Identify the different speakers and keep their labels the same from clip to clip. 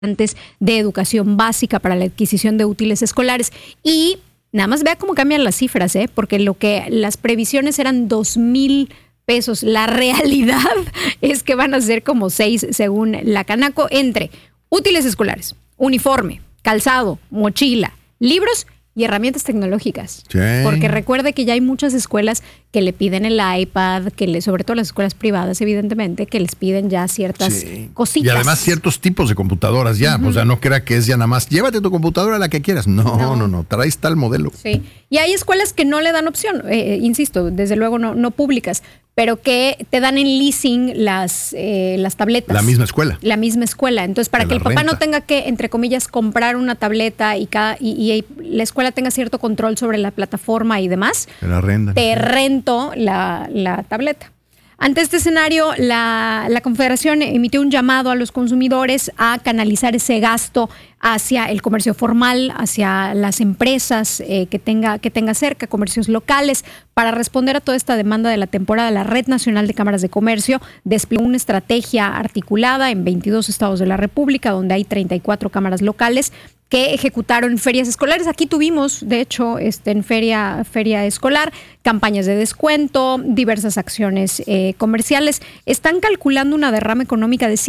Speaker 1: de educación básica para la adquisición de útiles escolares. Y nada más vea cómo cambian las cifras, porque las previsiones eran 2,000 pesos. La realidad es que van a ser como 6 según la Canaco, entre útiles escolares, uniforme, calzado, mochila, libros y herramientas tecnológicas. Sí. Porque recuerde que ya hay muchas escuelas que le piden el iPad, sobre todo las escuelas privadas, evidentemente, que les piden ya ciertas cositas.
Speaker 2: Y además ciertos tipos de computadoras ya. O sea, no crea que es ya nada más, llévate tu computadora la que quieras. No. Traes tal modelo.
Speaker 1: Sí. Y hay escuelas que no le dan opción, insisto, desde luego no públicas, pero que te dan en leasing las tabletas.
Speaker 2: La misma escuela.
Speaker 1: La misma escuela. Entonces, para que el papá no tenga que, entre comillas, comprar una tableta y la escuela tenga cierto control sobre la plataforma y demás, te rento la tableta. Ante este escenario, la Confederación emitió un llamado a los consumidores a canalizar ese gasto hacia el comercio formal, hacia las empresas que tenga cerca, comercios locales. Para responder a toda esta demanda de la temporada, la Red Nacional de Cámaras de Comercio desplegó una estrategia articulada en 22 estados de la República, donde hay 34 cámaras locales que ejecutaron ferias escolares. Aquí tuvimos, de hecho, en feria escolar, campañas de descuento, diversas acciones comerciales. Están calculando una derrama económica de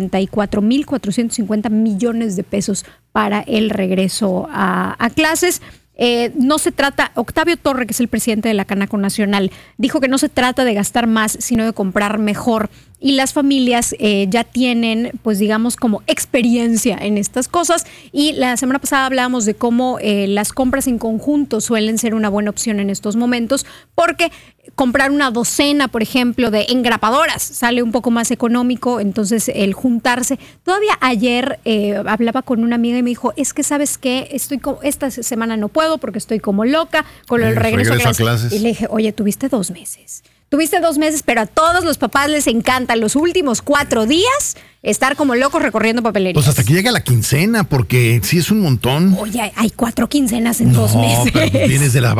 Speaker 1: 144,450 millones de pesos para el regreso a clases. No se trata, Octavio Torre, que es el presidente de la Canaco Nacional, dijo que no se trata de gastar más, sino de comprar mejor. Y las familias ya tienen, pues digamos, como experiencia en estas cosas. Y la semana pasada hablábamos de cómo las compras en conjunto suelen ser una buena opción en estos momentos, porque comprar una docena, por ejemplo, de engrapadoras sale un poco más económico. Entonces, el juntarse. Todavía ayer hablaba con una amiga y me dijo, es que, ¿sabes qué? Esta semana no puedo porque estoy como loca con el regreso a clases. Y le dije, oye, tuviste 2 meses. Pero a todos los papás les encantan los últimos 4 días estar como locos recorriendo papelerías.
Speaker 2: Pues hasta que llega la quincena, porque sí es un montón.
Speaker 1: Oye, hay 4 quincenas en 2 meses.
Speaker 2: Pero vienes de la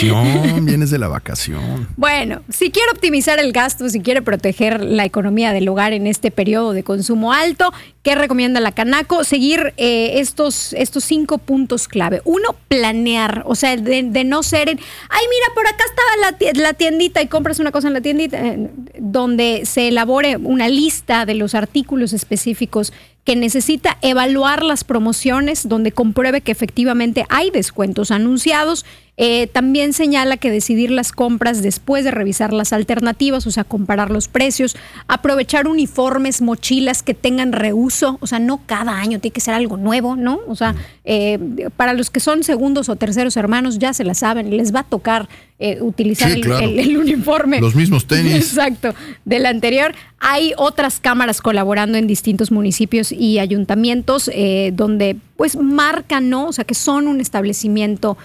Speaker 2: vacación.
Speaker 1: Bueno, si quiere optimizar el gasto, si quiere proteger la economía del hogar en este periodo de consumo alto, ¿qué recomienda la Canaco? Seguir estos 5 puntos clave. 1, planear, o sea, de no ser mira, por acá estaba la tiendita y compras una cosa en la tiendita, donde se elabore una lista de los artículos específicos que necesita, evaluar las promociones, donde compruebe que efectivamente hay descuentos anunciados. También señala que decidir las compras después de revisar las alternativas, o sea, comparar los precios, aprovechar uniformes, mochilas que tengan reuso, o sea, no cada año tiene que ser algo nuevo, ¿no? O sea, para los que son segundos o terceros hermanos ya se la saben, les va a tocar utilizar el uniforme.
Speaker 2: Los mismos tenis.
Speaker 1: Exacto, del anterior. Hay otras cámaras colaborando en distintos municipios y ayuntamientos donde pues marcan, ¿no? O sea, que son un establecimiento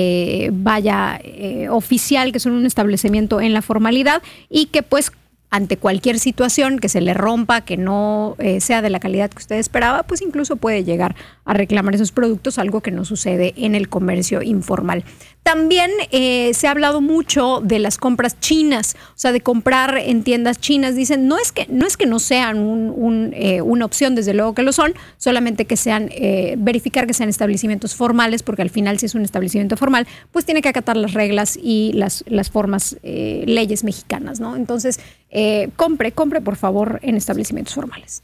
Speaker 1: oficial, que son un establecimiento en la formalidad y que pues ante cualquier situación que se le rompa, que no sea de la calidad que usted esperaba, pues incluso puede llegar a reclamar esos productos, algo que no sucede en el comercio informal. También se ha hablado mucho de las compras chinas, o sea, de comprar en tiendas chinas. Dicen, no es que no sean una opción, desde luego que lo son, solamente que sean, verificar que sean establecimientos formales, porque al final si es un establecimiento formal, pues tiene que acatar las reglas y las formas, leyes mexicanas, ¿no? Entonces, compre por favor en establecimientos formales.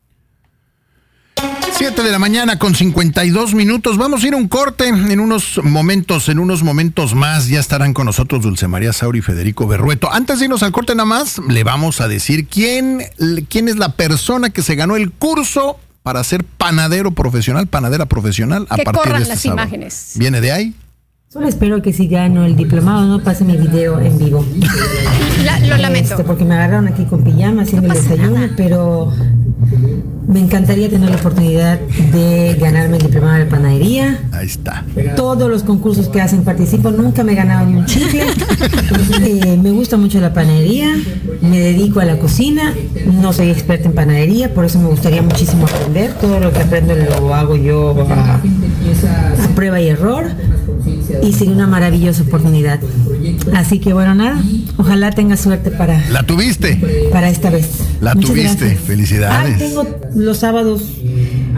Speaker 2: 7 de la mañana con 52 minutos. Vamos a ir a un corte en unos momentos más. Ya estarán con nosotros Dulce María Sauri y Federico Berrueto. Antes de irnos al corte nada más, le vamos a decir quién es la persona que se ganó el curso para ser panadera profesional a partir de este sábado. Imágenes. ¿Viene de ahí?
Speaker 3: Solo espero que si gano el diplomado no pase mi video en vivo.
Speaker 1: Lo lamento.
Speaker 3: Porque me agarraron aquí con pijama haciendo el desayuno, nada. Pero me encantaría tener la oportunidad de ganarme el diplomado de panadería.
Speaker 2: Ahí está.
Speaker 3: Todos los concursos que hacen participo, nunca me he ganado ni un chicle. Me gusta mucho la panadería, me dedico a la cocina, no soy experta en panadería, por eso me gustaría muchísimo aprender. Todo lo que aprendo lo hago yo a prueba y error. Y sería una maravillosa oportunidad. Así que bueno, nada, ojalá tenga suerte para...
Speaker 2: ¿La tuviste?
Speaker 3: Para esta vez.
Speaker 2: La Muchas tuviste, gracias. Felicidades.
Speaker 3: Tengo los sábados